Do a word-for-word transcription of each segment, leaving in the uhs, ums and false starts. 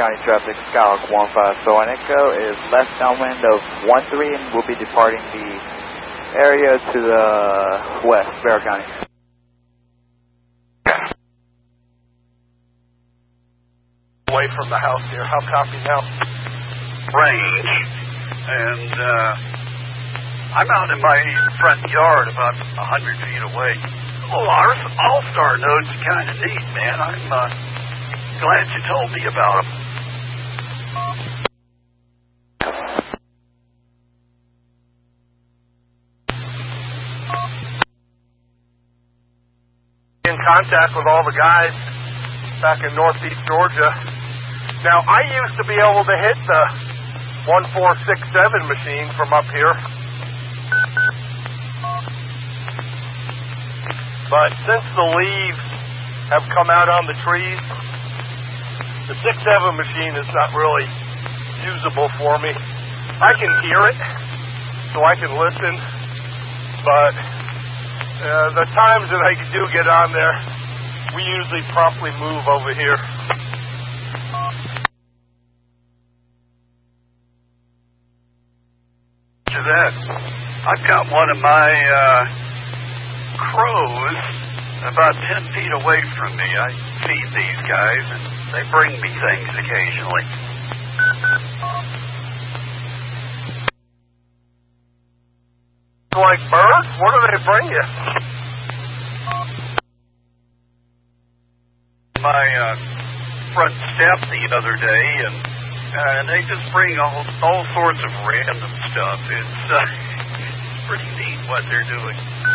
County traffic, Skyhawk one five four, and Echo is left downwind of one three and will be departing the area to the west, Barrow County. Away from the house here, how copy now? Range, and uh, I'm out in my front yard about one hundred feet away. Oh, our All-Star node's kind of neat, man. I'm uh, glad you told me about them. In contact with all the guys back in northeast Georgia. Now, I used to be able to hit the one four six seven machine from up here. But since the leaves have come out on the trees, the six seven machine is not really usable for me. I can hear it, so I can listen, but uh, the times that I do get on there, we usually promptly move over here. To that, I've got one of my uh, crows about ten feet away from me. I feed these guys, and they bring me things occasionally. Like birds? What do they bring you? My uh, front step the other day, and uh, they just bring all all sorts of random stuff. It's uh, pretty neat what they're doing.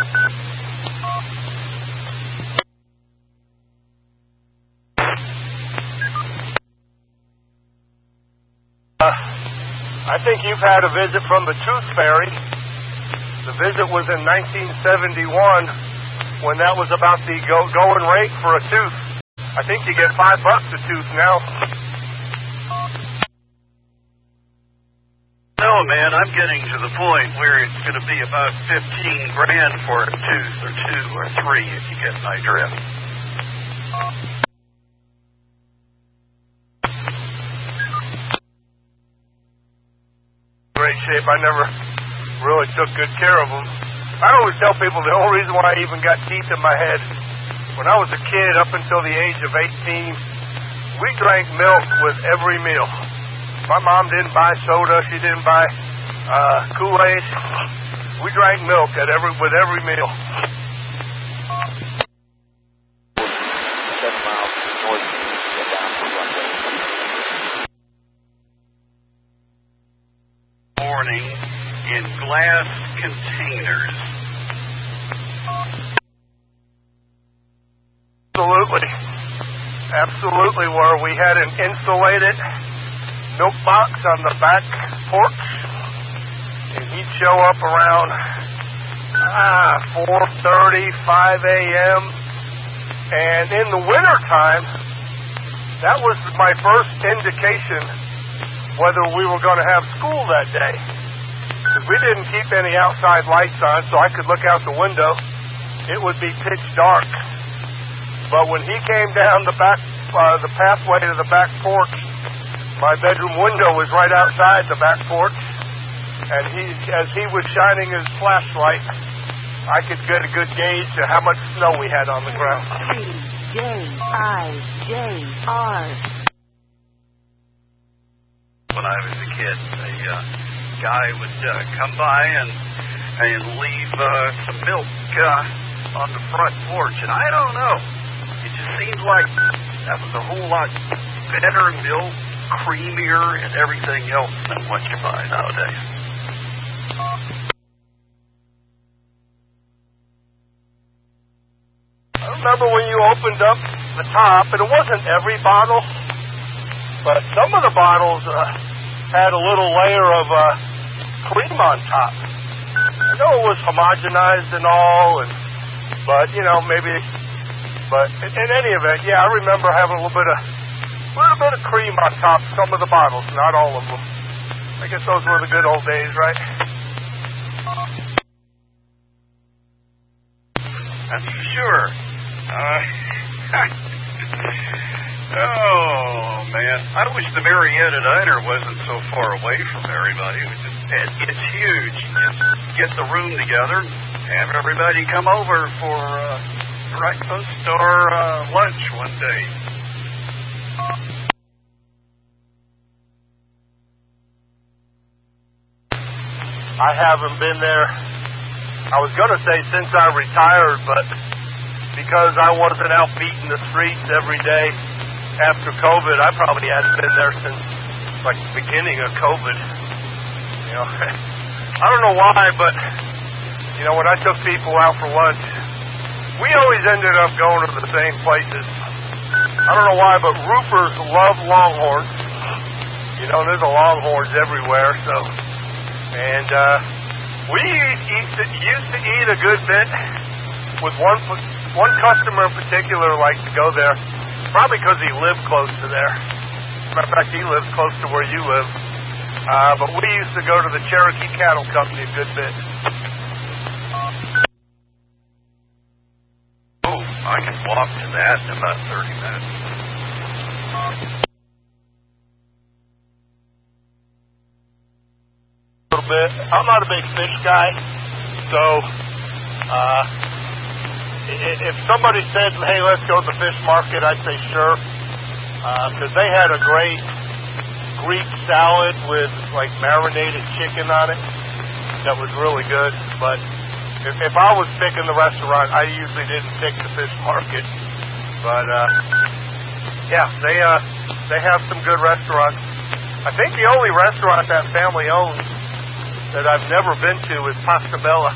Uh, I think you've had a visit from the Tooth Fairy. The visit was in nineteen seventy-one when that was about the go going rate for a tooth. I think you get five bucks a tooth now. No, man, I'm getting to the point where it's going to be about fifteen grand for a tooth or two or three, if you get my drift. Great shape. I never really took good care of them. I always tell people the only reason why I even got teeth in my head, when I was a kid up until the age of eighteen, we drank milk with every meal. My mom didn't buy soda. She didn't buy uh, Kool-Aid. We drank milk at every with every meal. Seven miles northeast, get down to runway. Morning in glass containers. Absolutely. Absolutely, where we had an insulated milk box on the back porch, and he'd show up around ah, four thirty, five a.m., and in the wintertime, that was my first indication whether we were going to have school that day. We didn't keep any outside lights on, so I could look out the window. It would be pitch dark. But when he came down the back, uh, the pathway to the back porch, my bedroom window was right outside the back porch, and he, as he was shining his flashlight, I could get a good gauge of how much snow we had on the ground. J I J R When I was a kid, a uh, guy would uh, come by and and leave uh, some milk uh, on the front porch, and I don't know. It just seemed like that was a whole lot better milk, creamier, and everything else than what you buy nowadays. I remember when you opened up the top, and it wasn't every bottle, but some of the bottles uh, had a little layer of uh, cream on top. I know it was homogenized and all, and but you know maybe. But in, in any event, yeah, I remember having a little bit of a little bit of cream on top of some of the bottles, not all of them. I guess those were the good old days, right? I'm sure. Uh, oh, man. man. I wish the Marietta Diner wasn't so far away from everybody. It just, it, it's huge. Just get the room together, have everybody come over for uh, breakfast or uh, lunch one day. I haven't been there. I was going to say since I retired, but because I wasn't out beating the streets every day after COVID, I probably hadn't been there since like the beginning of COVID. You know, I don't know why, but you know, when I took people out for lunch, we always ended up going to the same places. I don't know why, but roofers love Longhorns. You know, there's a Longhorns everywhere, so. And uh, we used to, used to eat a good bit with one one customer in particular liked to go there, probably because he lived close to there. Matter of fact, he lives close to where you live. Uh, but we used to go to the Cherokee Cattle Company a good bit. Oh, I can walk to that in about thirty minutes. Bit. I'm not a big fish guy, so uh, if somebody said, hey, let's go to the fish market, I'd say sure, because uh, they had a great Greek salad with like marinated chicken on it that was really good. But if, if I was picking the restaurant, I usually didn't pick the fish market. But uh, yeah, they uh, they have some good restaurants. I think the only restaurant that family owns that I've never been to is Pasta Bella.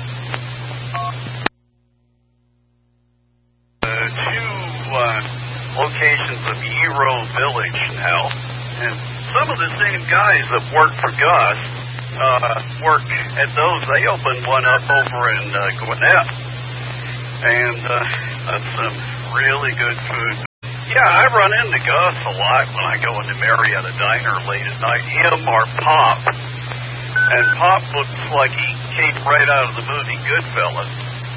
Uh, two uh, locations of Eero Village now, and some of the same guys that work for Gus uh, work at those. They opened one up over in uh, Gwinnett, and uh, that's some really good food. Yeah, I run into Gus a lot when I go into Marietta Diner late at night. Him or Pop. And Pop looks like he came right out of the movie Goodfellas.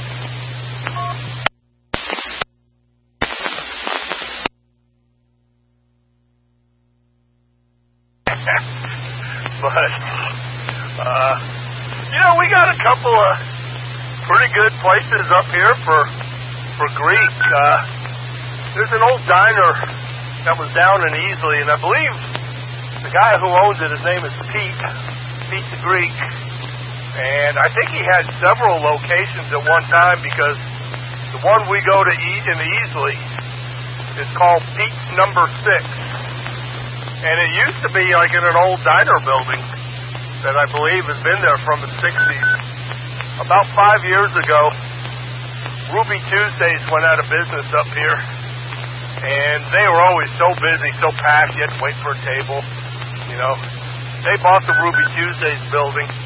But, uh, you know, we got a couple of pretty good places up here for for Greek. Uh, there's an old diner that was down in Easley, and I believe the guy who owns it, his name is Pete. Pete the Greek, and I think he had several locations at one time because the one we go to eat in Easley is called Pete's Number Six, and it used to be like in an old diner building that I believe has been there from the sixties. About five years ago, Ruby Tuesdays went out of business up here, and they were always so busy, so packed, you had to wait for a table, you know. They bought the Ruby Tuesdays building,